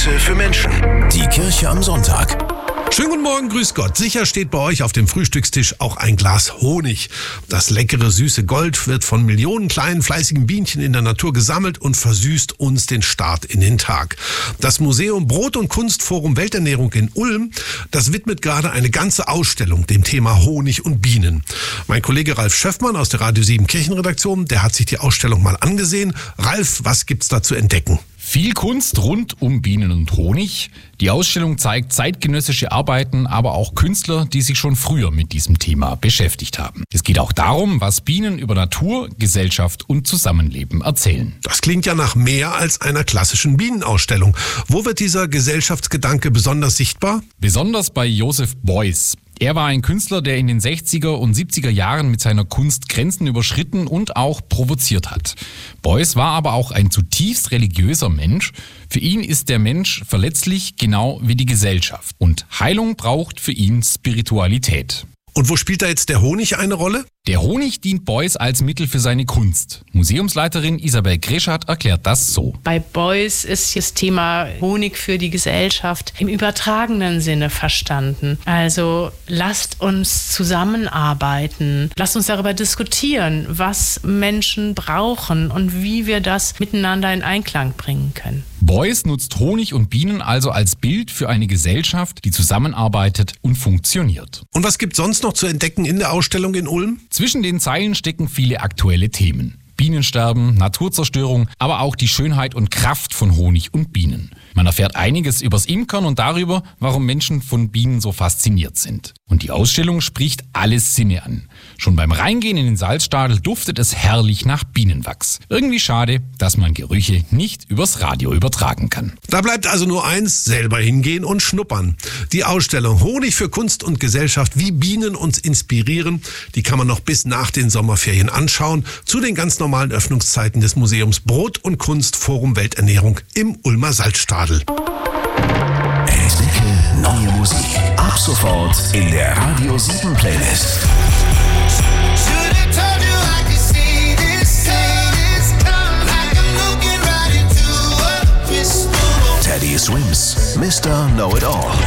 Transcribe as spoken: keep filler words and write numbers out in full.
Grüße für Menschen. Die Kirche am Sonntag. Schönen guten Morgen, grüß Gott. Sicher steht bei euch auf dem Frühstückstisch auch ein Glas Honig. Das leckere, süße Gold wird von Millionen kleinen, fleißigen Bienchen in der Natur gesammelt und versüßt uns den Start in den Tag. Das Museum Brot- und Kunstforum Welternährung in Ulm, das widmet gerade eine ganze Ausstellung dem Thema Honig und Bienen. Mein Kollege Ralf Schöffmann aus der Radio sieben Kirchenredaktion, der hat sich die Ausstellung mal angesehen. Ralf, was gibt's da zu entdecken? Viel Kunst rund um Bienen und Honig. Die Ausstellung zeigt zeitgenössische Arbeiten, aber auch Künstler, die sich schon früher mit diesem Thema beschäftigt haben. Es geht auch darum, was Bienen über Natur, Gesellschaft und Zusammenleben erzählen. Das klingt ja nach mehr als einer klassischen Bienenausstellung. Wo wird dieser Gesellschaftsgedanke besonders sichtbar? Besonders bei Joseph Beuys. Er war ein Künstler, der in den sechziger und siebziger Jahren mit seiner Kunst Grenzen überschritten und auch provoziert hat. Beuys war aber auch ein zutiefst religiöser Mensch. Für ihn ist der Mensch verletzlich, genau wie die Gesellschaft. Und Heilung braucht für ihn Spiritualität. Und wo spielt da jetzt der Honig eine Rolle? Der Honig dient Beuys als Mittel für seine Kunst. Museumsleiterin Isabel Greschat erklärt das so. Bei Beuys ist das Thema Honig für die Gesellschaft im übertragenen Sinne verstanden. Also lasst uns zusammenarbeiten, lasst uns darüber diskutieren, was Menschen brauchen und wie wir das miteinander in Einklang bringen können. Beuys nutzt Honig und Bienen also als Bild für eine Gesellschaft, die zusammenarbeitet und funktioniert. Und was gibt sonst noch zu entdecken in der Ausstellung in Ulm? Zwischen den Zeilen stecken viele aktuelle Themen. Bienensterben, Naturzerstörung, aber auch die Schönheit und Kraft von Honig und Bienen. Man erfährt einiges übers Imkern und darüber, warum Menschen von Bienen so fasziniert sind. Und die Ausstellung spricht alle Sinne an. Schon beim Reingehen in den Salzstadel duftet es herrlich nach Bienenwachs. Irgendwie schade, dass man Gerüche nicht übers Radio übertragen kann. Da bleibt also nur eins, selber hingehen und schnuppern. Die Ausstellung Honig für Kunst und Gesellschaft, wie Bienen uns inspirieren, die kann man noch bis nach den Sommerferien anschauen, zu den ganz normalen Öffnungszeiten des Museums Brot- und Kunstforum Welternährung im Ulmer Salzstadel. Entdecke neue Musik. Ab sofort in der Radio sieben Playlist. Teddy Swims, Mister Know-It-All.